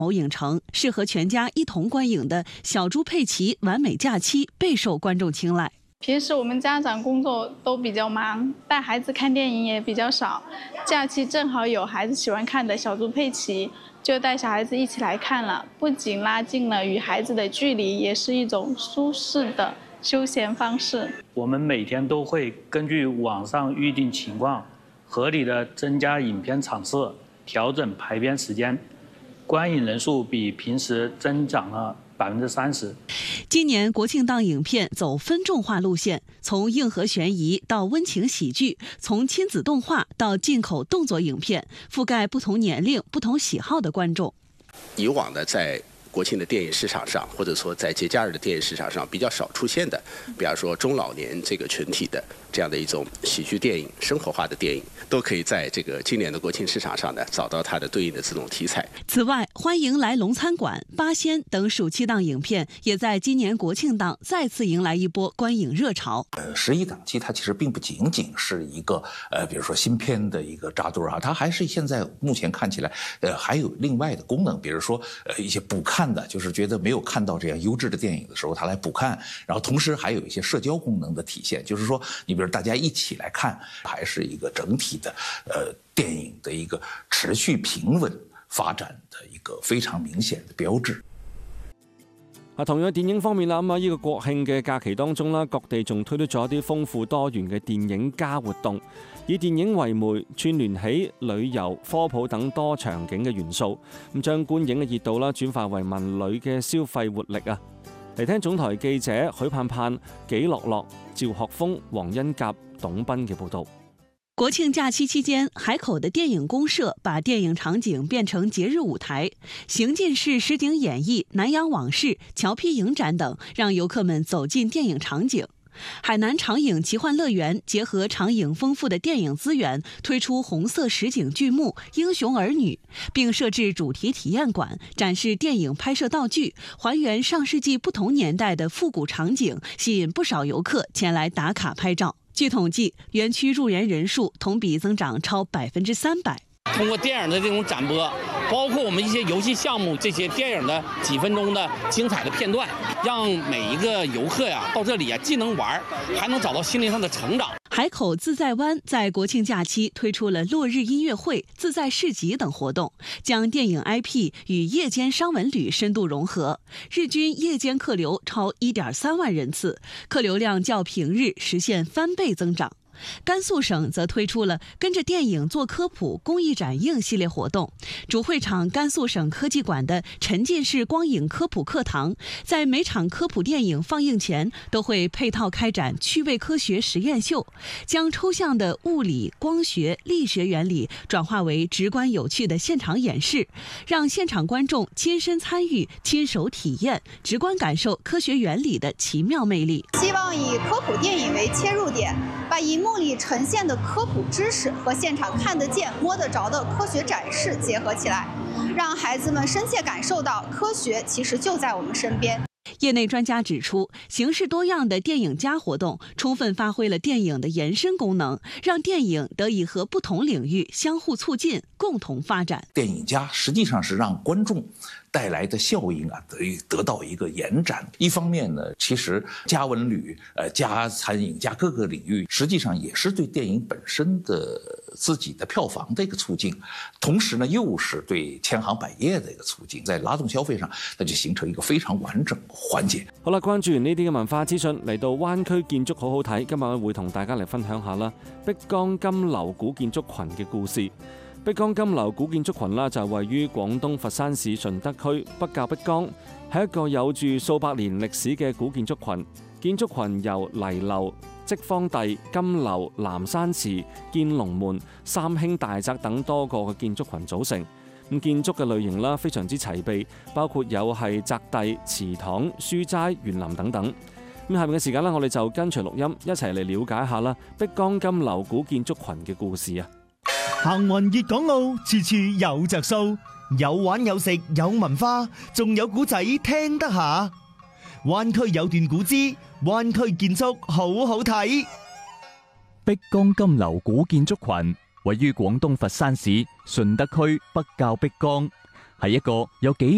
某影城适合全家一同观影的《小猪佩奇完美假期》备受观众青睐。 平时我们家长工作都比较忙，带孩子看电影也比较少，假期正好有孩子喜欢看的小猪佩奇，就带小孩子一起来看了。不仅拉近了与孩子的距离，也是一种舒适的休闲方式。 我们每天都会根据网上预订情况，合理的增加影片场次，调整排片时间，观影人数比平时增长了30%。 今年国庆档影片走分众化路线，从硬核悬疑到温情喜剧，从亲子动画到进口动作影片，覆盖不同年龄、不同喜好的观众。 以往呢，在国庆的电影市场上，或者说在节假日的电影市场上比较少出现的，比方说中老年这个群体的这样的一种喜剧电影、生活化的电影，都可以在这个今年的国庆市场上呢找到它的对应的这种题材。 此外，欢迎来龙餐馆、八仙等暑期档影片也在今年国庆档再次迎来一波观影热潮。 11档期它其实并不仅仅是一个比如说新片的一个扎堆啊，它还是现在目前看起来还有另外的功能，比如说一些补看的，就是觉得没有看到这样优质的电影的时候，它来补看，然后同时还有一些社交功能的体现，就是说你比如大家一起来看，还是一个整體的電影的一個持續平穩發展的一個非常明顯的標誌。 同樣電影方面啦，呢個國慶嘅假期當中啦，各地仲推出咗一啲豐富多元嘅電影加活動，以電影為媒，串聯起旅遊、科普等多場景嘅元素，咁將觀影嘅熱度啦轉化為文旅嘅消費活力啊！嚟聽總台記者許盼盼、紀樂樂、趙學峰、黃恩甲、董斌嘅報導。 國慶假期期間，海口的電影公社把電影場景變成節日舞台，行進式實景演繹、南洋往事、橋批影展等，讓遊客們走進電影場景。海南長影奇幻樂園結合長影豐富的電影資源，推出紅色實景劇目《英雄兒女》，並設置主題體驗館，展示電影拍攝道具，還原上世紀不同年代的復古場景，吸引不少遊客前來打卡拍照。據統計，園區入園人數同比增長超300%。 通過電影的這種展播，包括我們一些遊戲項目，這些電影的幾分鐘的精彩的片段，讓每一個遊客呀到這裡既能玩，還能找到心靈上的成長。 海口自在灣在國慶假期推出了落日音樂會、自在市集等活動，將電影 IP 與夜間商文旅深度融合，日均夜間客流超1.3萬人次，客流量較平日實現翻倍增長。甘肅省則推出了跟着電影做科普公益展映系列活動，主會場甘肅省科技館的沉浸式光影科普課堂，在每場科普電影放映前都會配套開展趣味科學實驗秀，將抽象的物理、光學、力學原理轉化為直觀有趣的現場演示，讓現場觀眾親身參與、親手體驗、直觀感受科學原理的奇妙魅力。 希望以科普電影為切入點，把熒幕裡呈現的科普知識和現場看得見、摸得着的科學展示結合起來，讓孩子們深切感受到科學其實就在我們身邊。 業內專家指出，形式多樣的電影加活動充分發揮了電影的延伸功能，讓電影得以和不同領域相互促進、共同發展。 電影加實際上是讓觀眾帶來的效應啊，得到一個延展。一方面呢，其實加文旅、加餐飲、加各個領域，實際上也是對電影本身的自己的票房的一個促進，同時呢，又是對千行百業的一個促進，在拉動消費上，那就形成一個非常完整環節。 好啦，關注完呢啲嘅文化資訊，嚟到灣區建築好好睇，今日會同大家嚟分享下啦，碧江金樓古建築群嘅故事。碧江金樓古建築群啦，就係位於廣東佛山市順德區北滘碧江，係一個有住數百年歷史嘅古建築群。建築群由泥樓、積芳地、金樓、南山祠、建龍門、三興大宅等多個嘅建築群組成。咁建築嘅類型啦，非常之齊備，包括有係宅地、祠堂、書齋、園林等等。咁下面嘅時間啦，我哋就跟隨錄音一齊嚟了解下啦碧江金樓古建築群嘅故事啊！ 行運粵港澳，處處有着數，有玩有食有文化，仲有古仔聽得下。灣區有段古之，灣區建築好好睇。 碧江金樓古建築群位於廣東佛山市順德區北滘碧江，係一個有幾